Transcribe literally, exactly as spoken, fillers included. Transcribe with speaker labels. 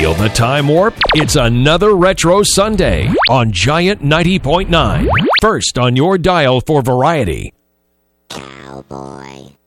Speaker 1: Feel the time warp? It's another Retro Sunday on Giant ninety point nine. First on your dial for variety.
Speaker 2: Cowboy.